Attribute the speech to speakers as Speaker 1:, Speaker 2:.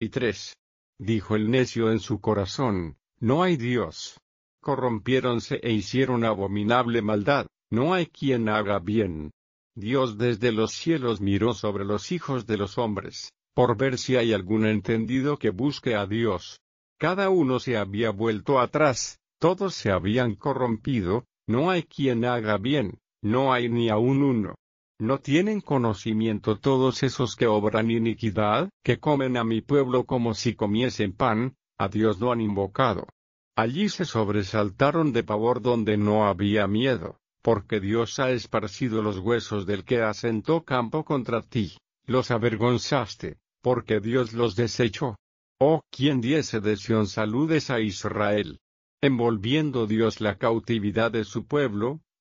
Speaker 1: Y 3. Dijo el necio en su corazón, no hay Dios. Corrompiéronse e hicieron abominable maldad, no hay quien haga bien. Dios desde los cielos miró sobre los hijos de los hombres, por ver si hay algún entendido que busque a Dios. Cada uno se había vuelto atrás, todos se habían corrompido, no hay quien haga bien, no hay ni aun uno. ¿No tienen conocimiento todos esos que obran iniquidad, que comen a mi pueblo como si comiesen pan, a Dios no han invocado? Allí se sobresaltaron de pavor donde no había miedo, porque Dios ha esparcido los huesos del que asentó campo contra ti, los avergonzaste, porque Dios los desechó. Oh, quien diese de Sión saludes a Israel. Envolviendo Dios la cautividad de su pueblo,